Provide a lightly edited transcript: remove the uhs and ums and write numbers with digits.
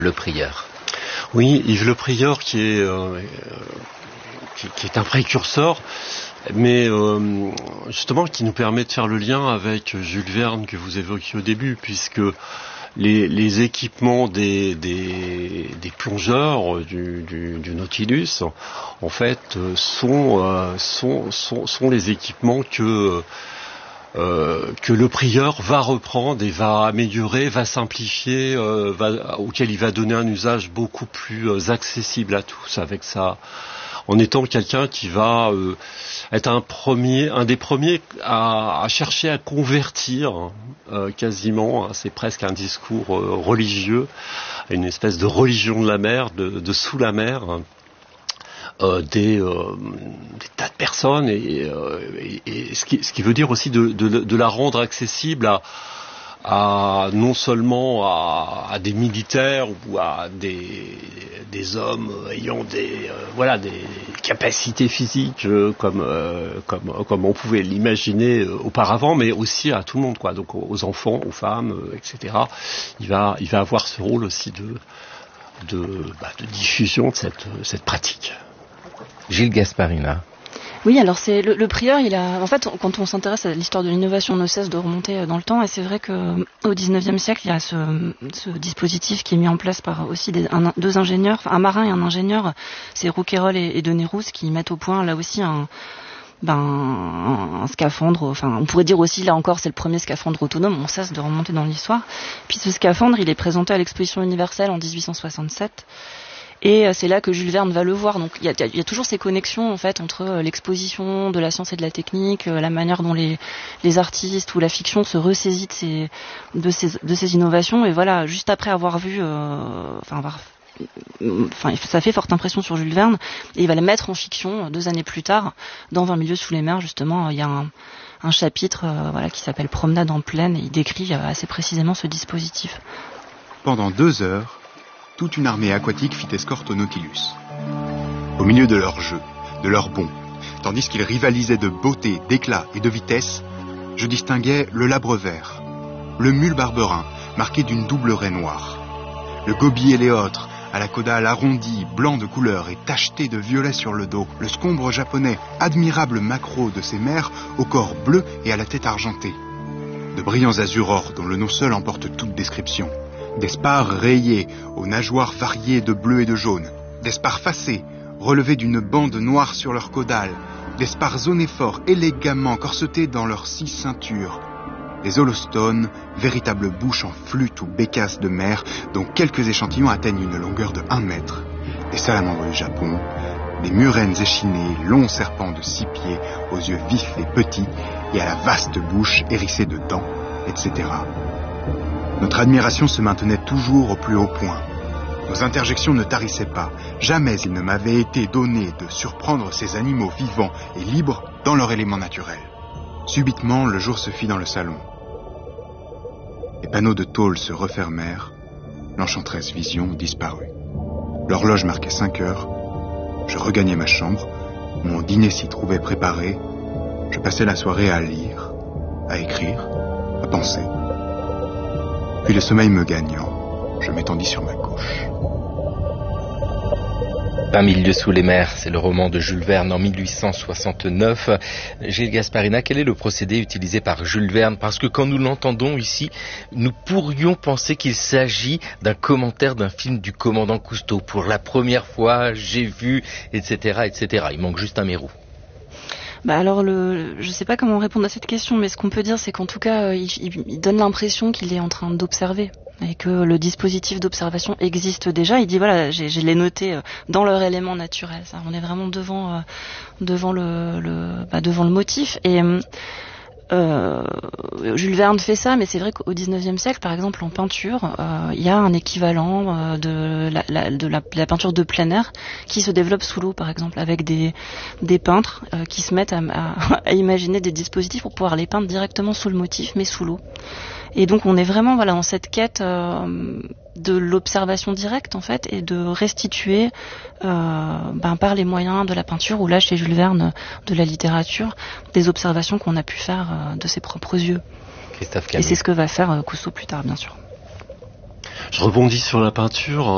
Le Prieur. Oui, Yves Le Prieur qui est un précurseur, mais justement qui nous permet de faire le lien avec Jules Verne que vous évoquiez au début, puisque les équipements des plongeurs du Nautilus, en fait, sont les équipements que le prieur va reprendre et va améliorer, va simplifier, auquel il va donner un usage beaucoup plus accessible à tous, avec ça, en étant quelqu'un qui va être un des premiers à chercher à convertir quasiment, c'est presque un discours religieux, une espèce de religion de la mer, de sous la mer. Des tas de personnes et ce qui veut dire aussi de la rendre accessible à non seulement à des militaires ou à des hommes ayant des capacités physiques comme on pouvait l'imaginer auparavant, mais aussi à tout le monde, quoi. Donc aux enfants, aux femmes, etc. Il va avoir ce rôle aussi de diffusion de cette pratique. Gilles Gasparina. Oui, alors c'est le prieur, en fait, quand on s'intéresse à l'histoire de l'innovation, on ne cesse de remonter dans le temps, et c'est vrai que au XIXe siècle, il y a ce dispositif qui est mis en place par aussi deux ingénieurs, enfin, un marin et un ingénieur, c'est Rouquayrol et de Nérousse, qui mettent au point là aussi un scaphandre, enfin on pourrait dire aussi là encore c'est le premier scaphandre autonome, on cesse de remonter dans l'histoire. Puis ce scaphandre, il est présenté à l'exposition universelle en 1867. Et c'est là que Jules Verne va le voir. Donc il y a toujours ces connexions en fait entre l'exposition de la science et de la technique, la manière dont les artistes ou la fiction se ressaisit de ces innovations. Et voilà, juste après avoir vu, ça fait forte impression sur Jules Verne, et il va la mettre en fiction 2 années plus tard dans 20 milieux sous les mers. Justement, il y a un chapitre qui s'appelle Promenade en plaine, et il décrit assez précisément ce dispositif. Pendant 2 heures, toute une armée aquatique fit escorte au Nautilus. Au milieu de leur jeu, de leur bond, tandis qu'ils rivalisaient de beauté, d'éclat et de vitesse, je distinguais le labre vert, le mule barberin, marqué d'une double raie noire, le gobier éléotre, à la caudale arrondie, blanc de couleur et tacheté de violet sur le dos, le scombre japonais, admirable maquereau de ces mers, au corps bleu et à la tête argentée, de brillants azurors dont le nom seul emporte toute description, des spares rayés, aux nageoires variées de bleu et de jaune, des spares facés, relevés d'une bande noire sur leur caudale, des spares onéphores élégamment corsetés dans leurs 6 ceintures, des holostones, véritables bouches en flûte ou bécasses de mer, dont quelques échantillons atteignent une longueur de 1 mètre, des salamandres du Japon, des murènes échinées, longs serpents de 6 pieds, aux yeux vifs et petits, et à la vaste bouche hérissée de dents, etc. Notre admiration se maintenait toujours au plus haut point. Nos interjections ne tarissaient pas. Jamais il ne m'avait été donné de surprendre ces animaux vivants et libres dans leur élément naturel. Subitement, le jour se fit dans le salon. Les panneaux de tôle se refermèrent. L'enchanteresse vision disparut. L'horloge marquait 5 heures. Je regagnai ma chambre. Mon dîner s'y trouvait préparé. Je passais la soirée à lire, à écrire, à penser. Puis le sommeil me gagnant, je m'étendis sur ma couche. 20 milieux sous les mers, c'est le roman de Jules Verne en 1869. Gilles Gasparina, quel est le procédé utilisé par Jules Verne? Parce que quand nous l'entendons ici, nous pourrions penser qu'il s'agit d'un commentaire d'un film du commandant Cousteau. Pour la première fois, j'ai vu, etc., etc. Il manque juste un Mérou. Alors je sais pas comment répondre à cette question, mais ce qu'on peut dire, c'est qu'en tout cas, il donne l'impression qu'il est en train d'observer, et que le dispositif d'observation existe déjà. Il dit voilà, je l'ai noté dans leur élément naturel. Ça, on est vraiment devant le motif. Et Jules Verne fait ça, mais c'est vrai qu'au XIXe siècle, par exemple, en peinture, il y a un équivalent de la peinture de plein air qui se développe sous l'eau, par exemple, avec des peintres qui se mettent à imaginer des dispositifs pour pouvoir les peindre directement sous le motif, mais sous l'eau. Et donc on est vraiment dans cette quête de l'observation directe en fait, et de restituer par les moyens de la peinture, ou là chez Jules Verne de la littérature, des observations qu'on a pu faire de ses propres yeux. Christophe Camus. Et c'est ce que va faire Cousteau plus tard, bien sûr. Je rebondis sur la peinture.